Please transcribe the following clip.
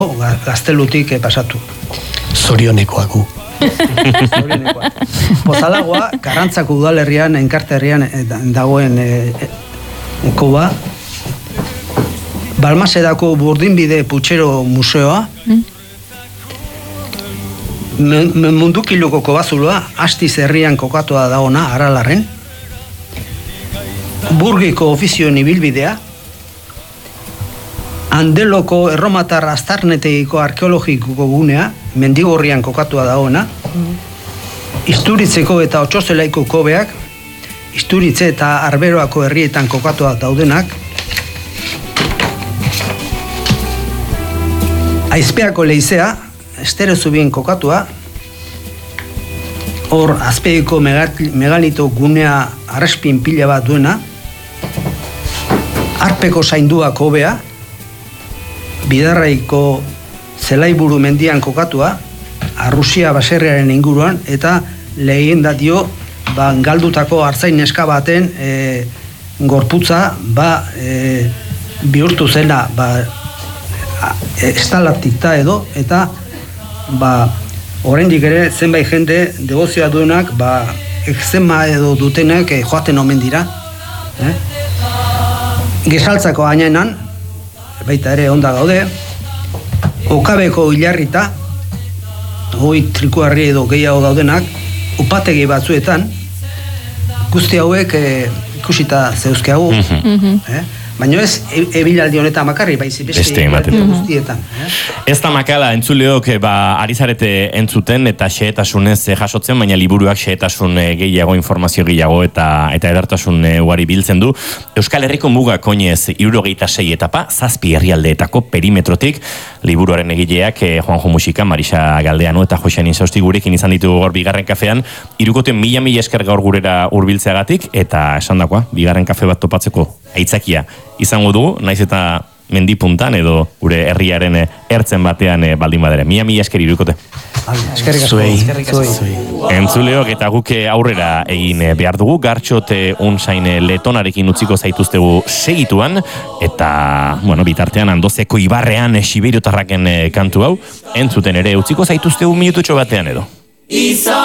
Gaztelutik pasatu. Zorionekoaku. Pozalagoa, Karrantzako udalerrian, enkarterrian dagoen koba, Balmasedako Burdinbide Putxero Museoa, Mundukiluko kobazuloa, Astiz herrian kokatua dagoena, Aralarren, Burgiko ofizioen ibilbidea, Andeloko erromatar aztarnetegiko arkeologiko gunea, Mendigorrian kokatua dagoena, Isturitzeko eta Otxozelaiko kobeak, Isturitze eta Arberoako herrietan kokatua daudenak, Aizpeako leizea, Esterezubien kokatua, hor Azpeiko megalito gunea arrespin pila bat duena, Arpeko zaindua kobea, Bidarraiko Zelaiburu mendian kokatua, Arrusia baserriaren inguruan, eta lehenda dio galdutako artzain neska baten gorputza bihurtu zela estalaktita edo, eta oraindik ere zenbait jende degozioa duenak ekzema edo dutenak joaten omen dira. Gesaltzako ainenan baita ere onda gaude, Okabeko Ilarrita, hoi trikuarri edo gehiago daudenak, upategi batzuetan, guzti hauek ikusita zeuzkeagu, baina ez ebilaldi honetan makarri, baizi beste guztietan. Ez da makala entzuleok ari zarete entzuten eta xehetasunez jasotzen, baina liburuak xehetasun gehiago, informazio gehiago eta edertasun ugari biltzen du. Euskal Herriko mugak oinez 76 etapa, 7 herrialdeetako perimetrotik, liburuaren egileak Juanjo Musika, Marisa Galdeano eta Josean Insausti gurekin izan ditu gaur bigarren kafean, irukote mila esker gaur gurera hurbiltzeagatik, eta esandakoa, bigarren kafe bat topatzeko aitzakia izango dugu, naiz eta mendipuntan edo gure herriaren ertzen batean baldin badere. Mila esker irukote. Eskerrik asko. Entzuleok eta guk aurrera egin behar dugu, Gartxot Unzain Letonarekin utziko zaituztegu segituan, eta, bitartean Andozeko ibarrean Siberiotarraken kantu hau, entzuten ere utziko zaituztegu minututxo batean edo.